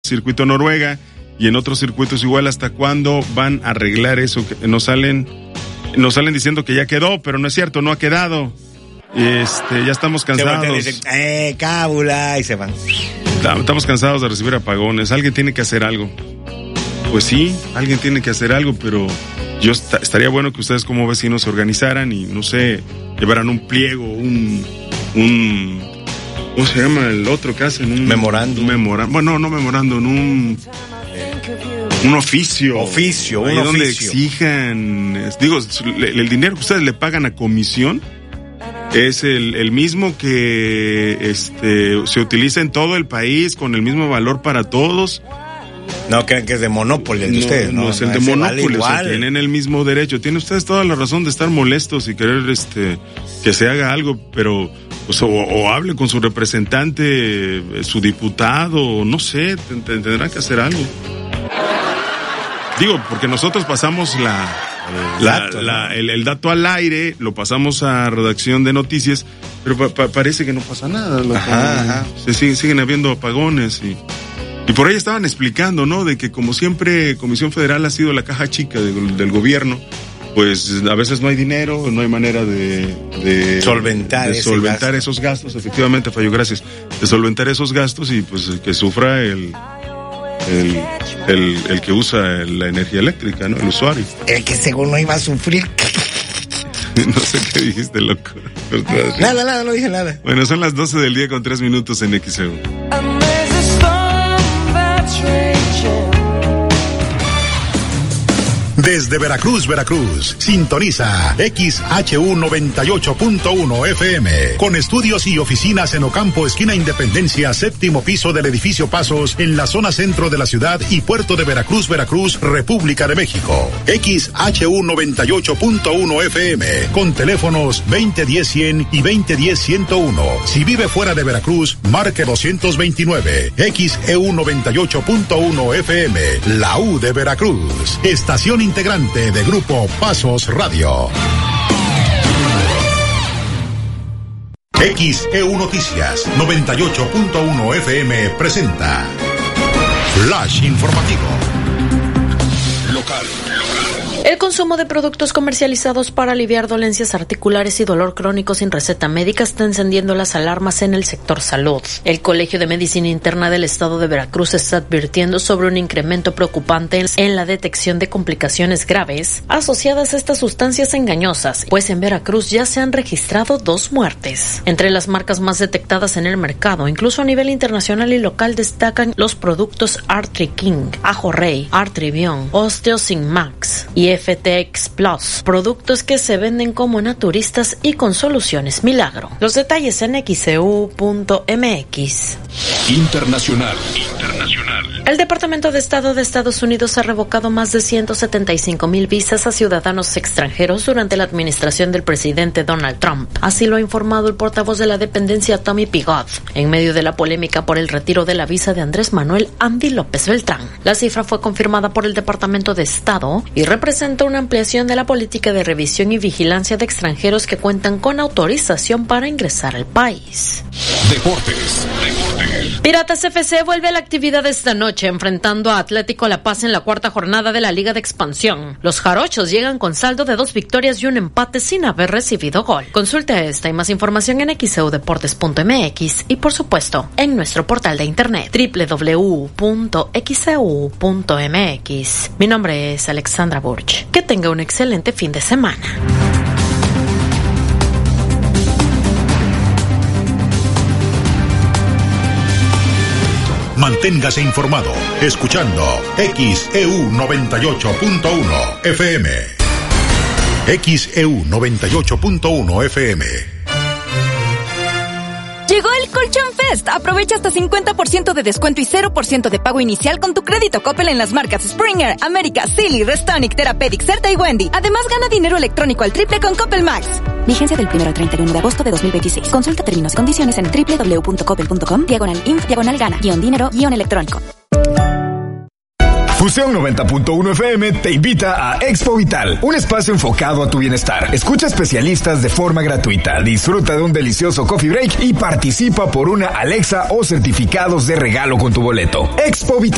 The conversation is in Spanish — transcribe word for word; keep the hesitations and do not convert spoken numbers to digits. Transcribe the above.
circuito Noruega y en otros circuitos igual. ¿Hasta cuándo van a arreglar eso? Que nos salen, nos salen diciendo que ya quedó, pero no es cierto, no ha quedado. Este, ya estamos cansados. Se dicen, eh, cábula, y se van. Estamos cansados de recibir apagones. Alguien tiene que hacer algo. Pues sí, alguien tiene que hacer algo, pero yo est- estaría bueno que ustedes como vecinos se organizaran y, no sé, llevaran un pliego, un, un, ¿cómo se llama el otro que hacen? Un memorándum. Un memorándum. Bueno, no memorándum, un, un oficio. Oficio, un ahí oficio. donde exijan, digo, el, el dinero que ustedes le pagan a comisión es el, el mismo que este se utiliza en todo el país con el mismo valor para todos. No crean que es de Monopoly el de no, ustedes, ¿no? No es el no, de Monopoly, vale, o sea, tienen el mismo derecho. Tienen ustedes toda la razón de estar molestos y querer este que se haga algo, pero pues, o, o hable con su representante, su diputado, no sé, tendrán que hacer algo. Digo, porque nosotros pasamos la el, la, dato, la, ¿no? el, el dato al aire, lo pasamos a redacción de noticias, pero pa, pa, parece que no pasa nada. Lo, ajá, ajá. Se siguen, siguen habiendo apagones y... Y por ahí estaban explicando, ¿no? De que como siempre Comisión Federal ha sido la caja chica de, del gobierno, pues a veces no hay dinero, no hay manera de... de solventar, de solventar gasto. esos gastos, efectivamente, Fallo, gracias. De solventar esos gastos y pues que sufra el... El, el, el que usa la energía eléctrica, ¿no? El usuario. El que según no iba a sufrir. No sé qué dijiste, loco. Nada, nada, no dije nada. Bueno, son las doce del día con tres minutos en X E U. Desde Veracruz, Veracruz, sintoniza X H U noventa y ocho punto uno F M, con estudios y oficinas en Ocampo, esquina Independencia, séptimo piso del edificio Pasos, en la zona centro de la ciudad y puerto de Veracruz, Veracruz, República de México. X H U noventa y ocho punto uno F M, con teléfonos veinte diez cien y veinte diez ciento uno. Si vive fuera de Veracruz, marque doscientos veintinueve. X E U noventa y ocho punto uno F M, la U de Veracruz. Estación integrante de Grupo Pasos Radio. X E U Noticias noventa y ocho punto uno F M presenta Flash Informativo. Local. El consumo de productos comercializados para aliviar dolencias articulares y dolor crónico sin receta médica está encendiendo las alarmas en el sector salud. El Colegio de Medicina Interna del Estado de Veracruz está advirtiendo sobre un incremento preocupante en la detección de complicaciones graves asociadas a estas sustancias engañosas, pues en Veracruz ya se han registrado dos muertes. Entre las marcas más detectadas en el mercado, incluso a nivel internacional y local, destacan los productos Artri King, Ajo Rey, Artribion, Osteosin Max y F T X Plus, productos que se venden como naturistas y con soluciones milagro. Los detalles en X E U punto M X. Internacional. Internacional. El Departamento de Estado de Estados Unidos ha revocado más de ciento setenta y cinco mil visas a ciudadanos extranjeros durante la administración del presidente Donald Trump. Así lo ha informado el portavoz de la dependencia, Tommy Pigott, en medio de la polémica por el retiro de la visa de Andrés Manuel Andy López Beltrán. La cifra fue confirmada por el Departamento de Estado y representa una ampliación de la política de revisión y vigilancia de extranjeros que cuentan con autorización para ingresar al país. Deportes. Deportes. Piratas F C vuelve a la actividad esta noche, enfrentando a Atlético La Paz en la cuarta jornada de la Liga de Expansión. Los jarochos llegan con saldo de dos victorias y un empate sin haber recibido gol. Consulte esta y más información en x e u deportes punto m x y, por supuesto, en nuestro portal de internet doble u doble u doble u punto x e u punto m x. Mi nombre es Alexandra Burch. Que tenga un excelente fin de semana. Manténgase informado escuchando X E U noventa y ocho punto uno F M. X E U noventa y ocho punto uno F M. Llegó el Colchón Fest. Aprovecha hasta cincuenta por ciento de descuento y cero por ciento de pago inicial con tu crédito Coppel en las marcas Springer, América, Silly, Restonic, Therapeutic, Certa y Wendy. Además, gana dinero electrónico al triple con Coppel Max. Vigencia del primero al treinta y uno de agosto de dos mil veintiséis. Consulta términos y condiciones en doble u doble u doble u punto coppel punto com, diagonal inf, diagonal gana, guión dinero, guión electrónico. Fusión noventa punto uno F M te invita a Expo Vital, un espacio enfocado a tu bienestar. Escucha especialistas de forma gratuita, disfruta de un delicioso coffee break y participa por una Alexa o certificados de regalo con tu boleto. Expo Vital.